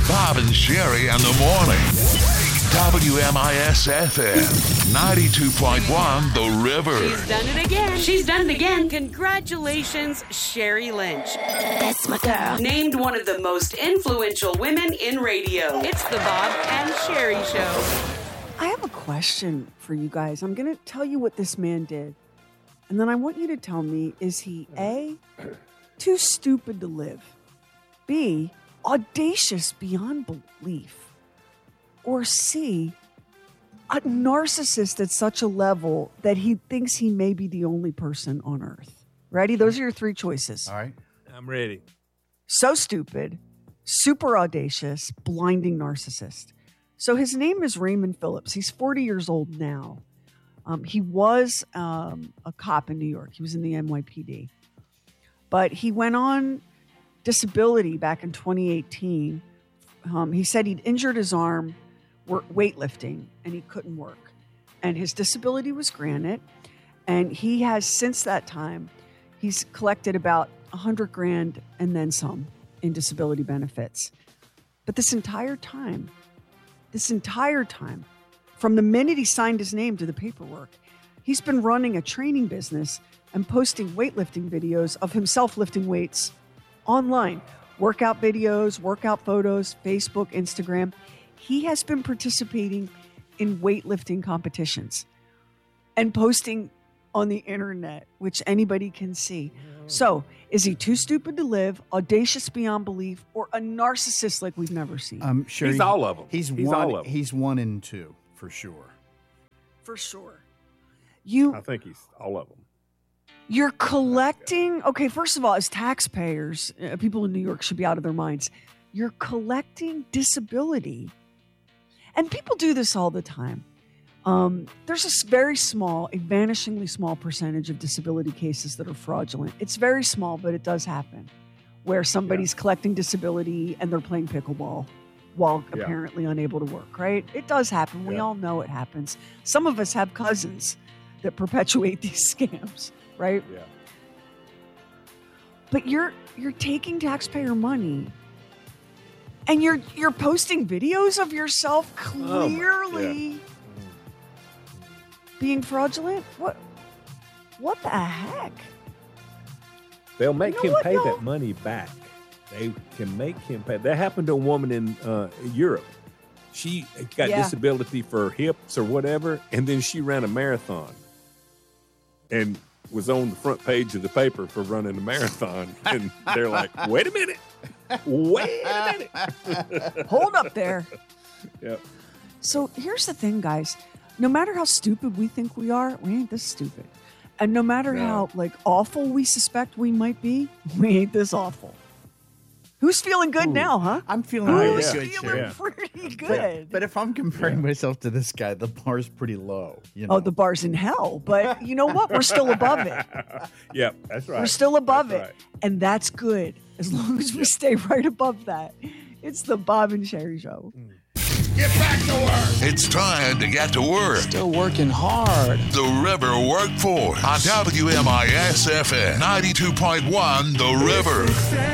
Bob and Sherry in the morning. WMIS-FM 92.1 The River. She's done it again. She's done it again. Congratulations, Sherry Lynch. That's my girl. Named one of the most influential women in radio. It's the Bob and Sherry Show. I have a question for you guys. I'm going to tell you what this man did. And then I want you to tell me, is he A, too stupid to live? B, audacious beyond belief? Or C, a narcissist at such a level that he thinks he may be the only person on earth? Ready? Those are your three choices. All right. I'm ready. So stupid, super audacious, blinding narcissist. So his name is Raymond Phillips. He's 40 years old now. He was a cop in New York. He was in the NYPD. But he went on disability back in 2018. He said he'd injured his arm weightlifting and he couldn't work. And his disability was granted. And he has, since that time, he's collected about $100,000 and then some in disability benefits. But this entire time, from the minute he signed his name to the paperwork, he's been running a training business and posting weightlifting videos of himself lifting weights online. Workout videos, workout photos, Facebook, Instagram. He has been participating in weightlifting competitions and posting on the internet, which anybody can see. So, is he too stupid to live, audacious beyond belief, or a narcissist like we've never seen? Sure. He's all of them. He's all of them. He's 1 and 2 for sure. For sure. I think he's all of them. You're collecting. Okay, first of all, as taxpayers, people in New York should be out of their minds. You're collecting disability. And people do this all the time. There's a very small, a vanishingly small percentage of disability cases that are fraudulent. It's very small, but it does happen, where somebody's collecting disability and they're playing pickleball while apparently unable to work, right? It does happen. We all know it happens. Some of us have cousins that perpetuate these scams, right? Yeah. But you're taking taxpayer money and you're posting videos of yourself clearly being fraudulent? What the heck? They'll make him pay y'all? that money back. They can make him pay. That happened to a woman in Europe. She got disability for hips or whatever, and then she ran a marathon and was on the front page of the paper for running a marathon. And they're like, wait a minute. Hold up there. Yep. So here's the thing, guys. No matter how stupid we think we are, we ain't this stupid. And no matter how awful we suspect we might be, we ain't this awful. Who's feeling good now, huh? I'm feeling Who's good. feeling pretty good? But if I'm comparing myself to this guy, the bar's pretty low. You know? Oh, the bar's in hell. But you know what? We're still above it. Yep, that's right. We're still above That's it. right. And that's good. As long as we stay right above that. It's the Bob and Sherry Show. Get back to work. It's time to get to work. Still working hard. The River Workforce on WMIS-FM 92.1 The River.